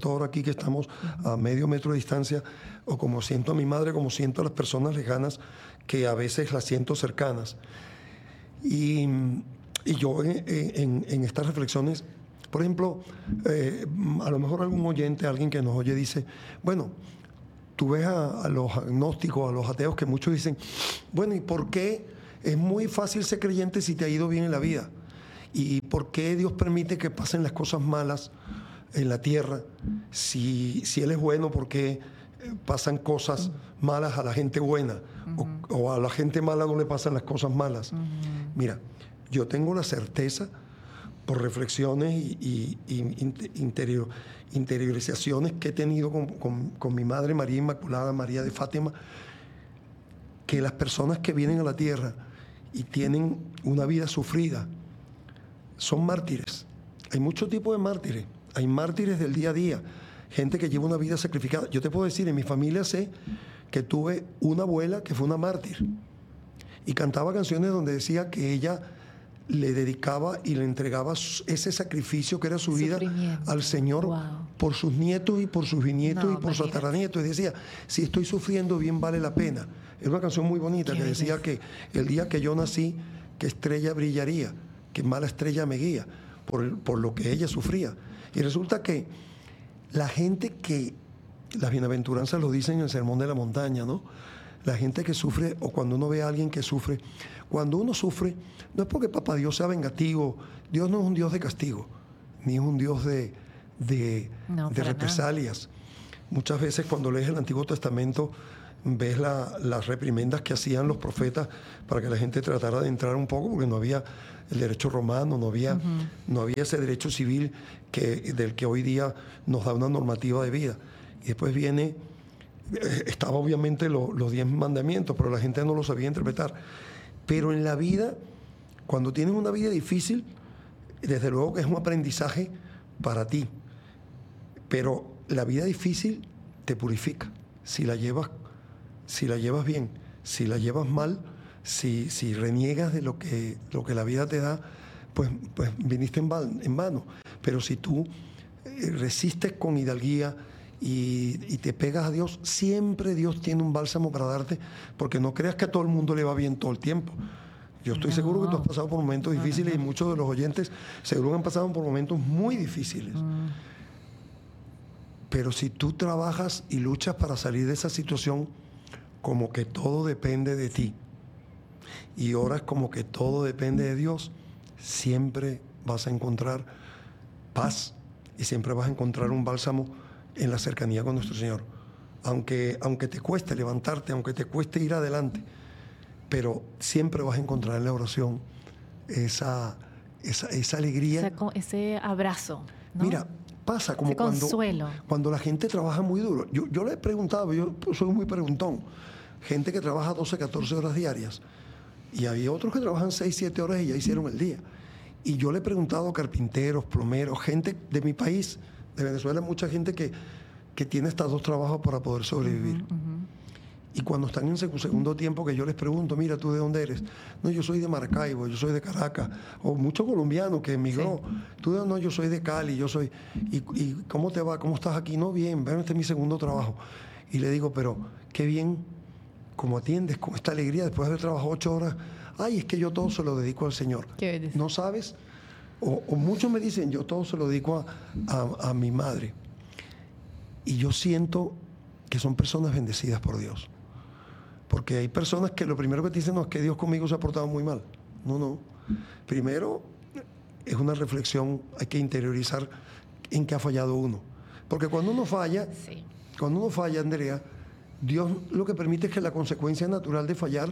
siento ahora aquí que estamos a medio metro de distancia, o como siento a mi madre, como siento a las personas lejanas, que a veces las siento cercanas. Y yo en estas reflexiones, por ejemplo, a lo mejor algún oyente, alguien que nos oye dice, bueno, tú ves a los agnósticos, a los ateos, que muchos dicen, bueno, ¿y por qué es muy fácil ser creyente si te ha ido bien en la vida? ¿Y por qué Dios permite que pasen las cosas malas en la tierra? Si Él es bueno, ¿por qué pasan cosas malas a la gente buena? O a la gente mala no le pasan las cosas malas. Mira, yo tengo la certeza, por reflexiones y interiorizaciones que he tenido con mi madre María Inmaculada, María de Fátima, que las personas que vienen a la tierra y tienen una vida sufrida son mártires. Hay muchos tipos de mártires. Hay mártires del día a día, gente que lleva una vida sacrificada. Yo te puedo decir, en mi familia sé que tuve una abuela que fue una mártir y cantaba canciones donde decía que ella le dedicaba y le entregaba ese sacrificio que era su vida al Señor, por sus nietos y por sus bisnietos y por sus tataranietos. Y decía, si estoy sufriendo, bien vale la pena. Es una canción muy bonita que decía que el día que yo nací, que estrella brillaría, que mala estrella me guía, por lo que ella sufría. Y resulta que la gente que, las bienaventuranzas lo dicen en el Sermón de la Montaña, ¿no? La gente que sufre, o cuando uno ve a alguien que sufre, cuando uno sufre, no es porque Papá Dios sea vengativo. Dios no es un Dios de castigo, ni es un Dios de represalias. Muchas veces cuando lees el Antiguo Testamento ves las reprimendas que hacían los profetas para que la gente tratara de entrar un poco, porque no había el derecho romano, no había ese derecho civil del que hoy día nos da una normativa de vida. Y después estaba obviamente los 10 mandamientos, pero la gente no los sabía interpretar. Pero en la vida, cuando tienes una vida difícil, desde luego que es un aprendizaje para ti. Pero la vida difícil te purifica. Si la llevas bien, si la llevas mal, si reniegas de lo que la vida te da, pues viniste en vano. Pero si tú resistes con hidalguía y te pegas a Dios, siempre Dios tiene un bálsamo para darte, porque no creas que a todo el mundo le va bien todo el tiempo. Yo estoy seguro que tú has pasado por momentos difíciles y muchos de los oyentes seguro que han pasado por momentos muy difíciles. Pero si tú trabajas y luchas para salir de esa situación, como que todo depende de ti, y oras como que todo depende de Dios, siempre vas a encontrar paz y siempre vas a encontrar un bálsamo en la cercanía con nuestro Señor. Aunque te cueste levantarte, aunque te cueste ir adelante, pero siempre vas a encontrar en la oración esa alegría. Ese abrazo, ¿no? Mira, pasa como cuando la gente trabaja muy duro. Yo le he preguntado, yo soy muy preguntón, gente que trabaja 12, 14 horas diarias, y hay otros que trabajan 6, 7 horas y ya hicieron el día. Y yo le he preguntado a carpinteros, plomeros, gente de mi país, de Venezuela, mucha gente que tiene hasta 2 trabajos para poder sobrevivir. Y cuando están en su segundo tiempo, que yo les pregunto, mira, ¿tú de dónde eres? No, yo soy de Maracaibo, yo soy de Caracas. O mucho colombiano que emigró. Sí. Tú de no, yo soy de Cali, yo soy... ¿Y cómo te va? ¿Cómo estás aquí? No, bien, bueno, este es mi segundo trabajo. Y le digo, pero qué bien, como atiendes, con esta alegría, después de haber trabajado 8 horas. Ay, es que yo todo se lo dedico al Señor. ¿Qué ¿No sabes? O muchos me dicen, yo todo se lo dedico a mi madre. Y yo siento que son personas bendecidas por Dios. Porque hay personas que lo primero que te dicen no es que Dios conmigo se ha portado muy mal. No. Primero es una reflexión, hay que interiorizar en qué ha fallado uno. Porque cuando uno falla, Andrea, Dios lo que permite es que la consecuencia natural de fallar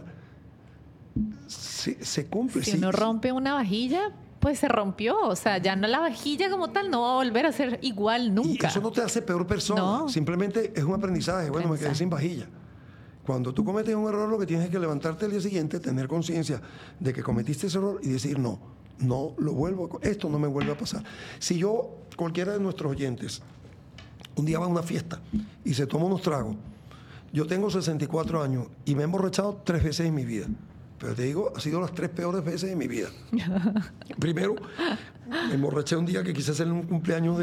se cumple. Si uno rompe una vajilla, pues se rompió. O sea, ya no, la vajilla como tal no va a volver a ser igual nunca. Y eso no te hace peor persona. No. Simplemente es un aprendizaje. Bueno, me quedé sin vajilla. Cuando tú cometes un error, lo que tienes es que levantarte al día siguiente, tener conciencia de que cometiste ese error y decir, no lo vuelvo, esto no me vuelve a pasar. Si cualquiera de nuestros oyentes, un día va a una fiesta y se toma unos tragos, yo tengo 64 años y me he emborrachado 3 veces en mi vida. Pero te digo, ha sido las 3 peores veces de mi vida. Primero, me emborraché un día que quise hacer un cumpleaños